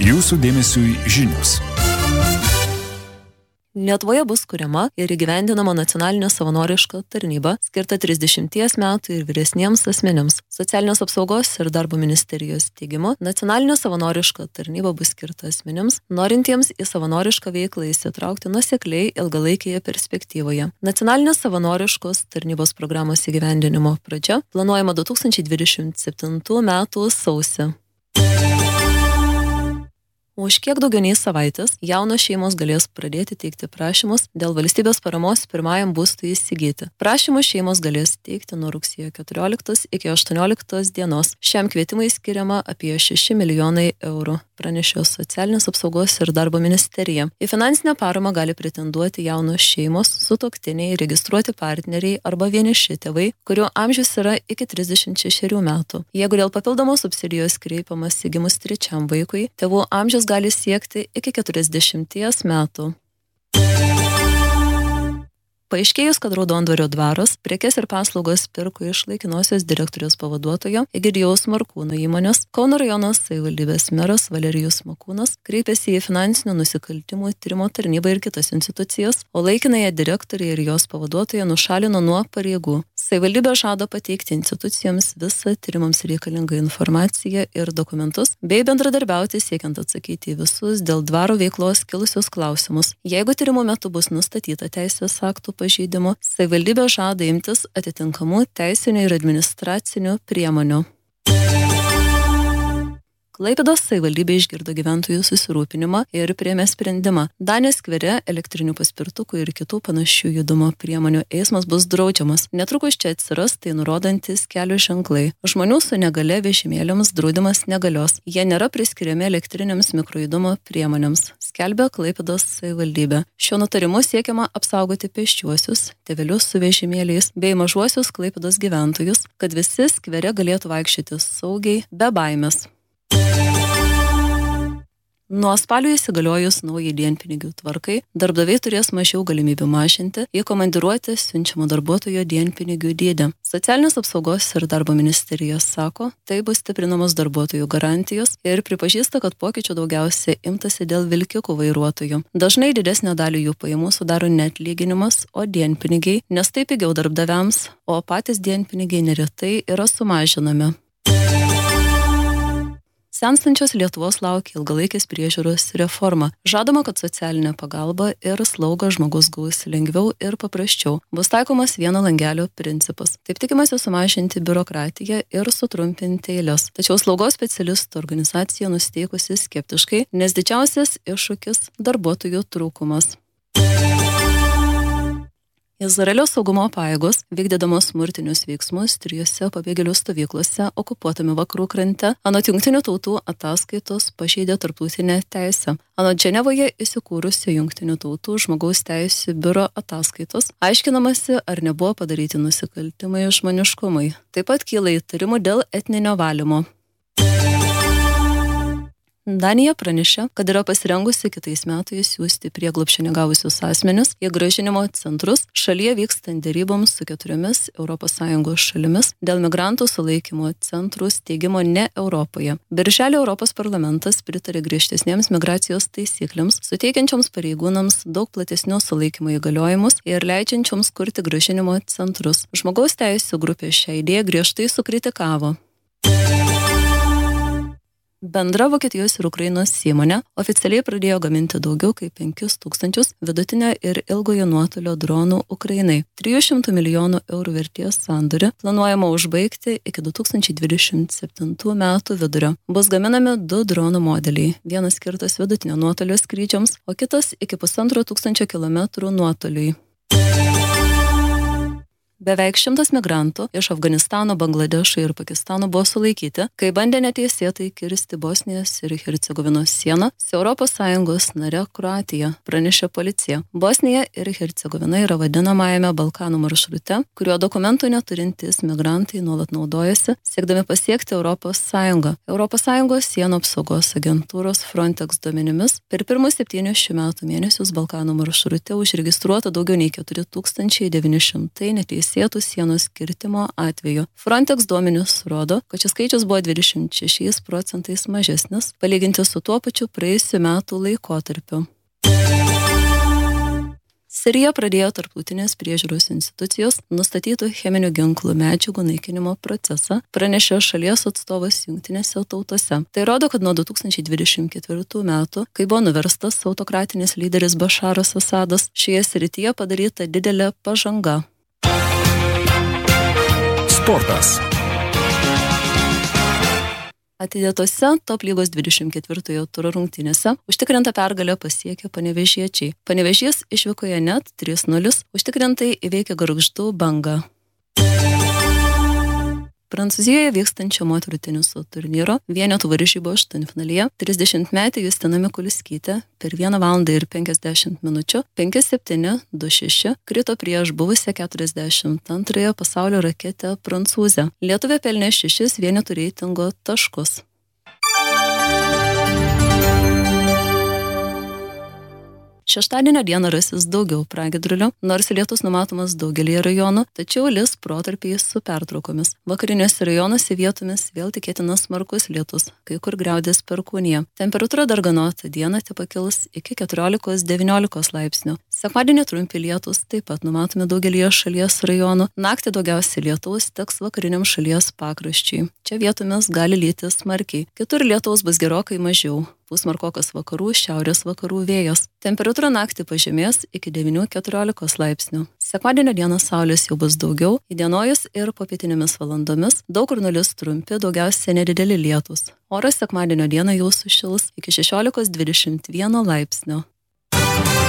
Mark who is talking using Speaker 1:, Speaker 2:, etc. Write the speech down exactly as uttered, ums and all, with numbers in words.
Speaker 1: Jūsų dėmesiui žinios.
Speaker 2: Lietuvoje bus kuriama ir įgyvendinama nacionalinė savanoriška tarnyba, skirta trisdešimties metų ir vyresniems asmenims. Socialinės apsaugos ir darbo ministerijos teigimu, nacionalinė savanoriška tarnyba bus skirta asmenims, norintiems į savanorišką veiklą įsitraukti nuosekliai ilgalaikėje perspektyvoje. Nacionalinės savanoriškos tarnybos programos įgyvendinimo pradžia planuojama du tūkstančiai dvidešimt septintų metų sausį. Už kiek daugiau nei savaitės jaunos šeimos galės pradėti teikti prašymus dėl valstybės paramos pirmajam būstui įsigyti. Prašymus šeimos galės teikti nuo rugsėjo keturioliktos iki aštuonioliktos dienos. Šiam kvietimui skiriama apie šeši milijonai eurų, pranešė Socialinės apsaugos ir darbo ministerija. Į finansinę paramą gali pretenduoti jaunos šeimos, sutuoktiniai, registruoti partneriai arba vieniši tėvai, kurių amžius yra iki trisdešimt šešerių metų. Jeigu dėl papildomos subsidijos kreipiamas gimus trečiam vaikui, tėvų amžius gali siekti iki keturiasdešimties metų. Paaiškėjus, kad Raudondvario dvaras prekes ir paslaugas pirko iš laikinosios direktoriaus pavaduotojo Egidijaus Markūno įmonės, Kauno rajono savivaldybės meras Valerijus Makūnas kreipėsi į finansinių nusikaltimų tyrimo tarnybą ir kitas institucijas, o laikinąją direktorę ir jos pavaduotoją nušalino nuo pareigų. Savivaldybė žada pateikti institucijoms visą tyrimams reikalingą informaciją ir dokumentus, bei bendradarbiauti siekiant atsakyti į visus dėl dvaro veiklos kilusius klausimus. Jeigu tyrimo metu bus nustatyta teisės aktų pažeidimų, savivaldybė žada imtis atitinkamų teisinių ir administracinių priemonių. Klaipėdos savivaldybė išgirdo gyventojų susirūpinimą ir priėmė sprendimą. Danės skvere elektrinių paspirtukų ir kitų panašių judumo priemonių eismas bus draudžiamas. Netrukus čia atsiras tai nurodantis kelio ženklai. Žmonių su negale vežimėliams draudimas negalios. Jie nėra priskiriami elektriniams mikrojudumo priemonėms, skelbia Klaipėdos savivaldybė. Šiuo nutarimu siekiama apsaugoti pėsčiuosius, tėvelius su vežimėliais bei mažuosius Klaipėdos gyventojus, kad visi skvere galėtų vaikščioti saugiai, be baimės. Nuo spalio įsigaliojus naujai dienpinigių tvarkai, darbdaviai turės mažiau galimybių mažinti į komandiruotę siunčiamo darbuotojo dienpinigių dydį. Socialinės apsaugos ir darbo ministerija sako, tai bus stiprinamos darbuotojų garantijos ir pripažįsta, kad pokyčių daugiausiai imtasi dėl vilkikų vairuotojų. Dažnai didesnę dalį jų pajamų sudaro ne atlyginimas, o dienpinigiai, nes tai pigiau darbdaviams, o patys dienpinigiai neretai yra sumažinami. Senstančios Lietuvos laukia ilgalaikės priežiūros reforma. Žadama, kad socialinė pagalba ir slauga žmogus gaus lengviau ir paprasčiau. Bus taikomas vieno langelio principas. Taip tikimasi sumažinti biurokratiją ir sutrumpinti eiles. Tačiau slaugos specialistų organizacija nusiteikusi skeptiškai, nes didžiausias iššūkis – darbuotojų trūkumas. Izraelio saugumo pajėgos, vykdydamos smurtinius veiksmus trijose pabėgėlių stovyklose okupuotame vakarų krante, anot Jungtinių tautų ataskaitos pažeidė tarptautinę teisę. Anot Ženevoje įsikūrusio Jungtinių tautų žmogaus teisių biuro ataskaitos, aiškinamasi, ar nebuvo padaryti nusikaltimai žmoniškumui. Taip pat kyla įtarimų dėl etninio valymo. Danija pranešė, kad yra pasirengusi kitais metais siųsti prieglobsčio negavusius asmenis į grąžinimo centrus šalyje vykstant deryboms su keturiomis Europos Sąjungos šalimis dėl migrantų sulaikymo centrų steigimo ne Europoje. Birželį Europos parlamentas pritarė griežtesniems migracijos taisyklėms, suteikiančioms pareigūnams daug platesnius sulaikymo įgaliojimus ir leidžiančioms kurti grąžinimo centrus. Žmogaus teisių grupė šią idėją griežtai sukritikavo. Bendra Vokietijos ir Ukrainos įmonė oficialiai pradėjo gaminti daugiau kaip penkis tūkstančius vidutinio ir ilgojo nuotolio dronų Ukrainai. trijų šimtų milijonų eurų vertės sandorį planuojama užbaigti iki du tūkstančiai dvidešimt septintų metų vidurio. Bus gaminami du dronų modeliai. Vienas skirtas vidutinio nuotolio skrydžiams, o kitas iki pusantro tūkstančio kilometrų nuotoliui. Beveik šimtas migrantų iš Afganistano, Bangladešo ir Pakistano buvo sulaikyti, kai bandė neteisėtai kirsti Bosnijos ir Hercegovinos sieną su Europos Sąjungos nare Kroatija, pranešė policija. Bosnija ir Hercegovina yra vadinamajame Balkanų maršrute, kurio dokumentų neturintys migrantai nuolat naudojasi, siekdami pasiekti Europos Sąjungą. Europos Sąjungos sienų apsaugos agentūros Frontex duomenimis per pirmus septynius šių metų mėnesius Balkanų maršrute užregistruota daugiau nei keturi tūkstančiai devyni šimtai neteisėtų neteisėtų sienos kirtimo atveju. Frontex duomenys rodo, kad šis skaičius buvo dvidešimt šešiais procentais mažesnis, palyginti su tuo pačiu praėjusiu metų laikotarpiu. Sirija pradėjo tarptautinės priežiūros institucijos nustatytų cheminių ginklų medžiagų naikinimo procesą, pranešė šalies atstovas Jungtinėse tautose. Tai rodo, kad nuo du tūkstančiai dvidešimt ketvirtų metų, kai buvo nuverstas autokratinis lyderis Bašaras Asadas, šioje srityje padaryta didelė pažanga.
Speaker 1: Sportas.
Speaker 2: Atidėtose top lygos dvidešimt ketvirtojo turo rungtynėse užtikrinta pergalę pasiekė panevėžiečiai. Panevėžys išvykoje net trys nulis, užtikrintai įveikė Gargždų Bangą. Prancūzijoje vykstančio moterų teniso turnyro vienetų varžybų aštuntfinalyje trisdešimtmetė Justina Mikuliskytė per vieną valandą ir penkiasdešimt minučių penki septyni du šeši krito prieš buvusią keturiasdešimt antrąją pasaulio raketę prancūzę. Lietuvė pelnė šešis vienetų reitingo taškus. Šeštadienio dieną rasis daugiau pragiedrulių, nors lietus numatomas daugelį rajonų, tačiau lis protarpiais su pertraukomis. Vakariniuose rajonuose vietomis vėl tikėtinas smarkus lietus, kai kur griaudės perkūnija. Temperatūra darganota dieną tepakils iki keturiolikos devyniolikos laipsnių. Sekmadienį trumpi lietus taip pat numatomi daugelį šalies rajonų. Naktį daugiausiai lietaus teks vakariniam šalies pakraščiui. Čia vietomis gali lyti smarkiai. Kitur lietaus bus gerokai mažiau. Pūs smarkokas vakarų, šiaurės vakarų vėjas. Temperatūra naktį pažemės iki devynių keturiolikos laipsnių. Sekmadienio dieną saulės jau bus daugiau, įdienojus ir popietinėmis valandomis daug kur nulis trumpi, daugiausiai nedideli lietūs. Oras sekmadienio dieną jau sušils iki šešiolikos dvidešimt vieno laipsnio.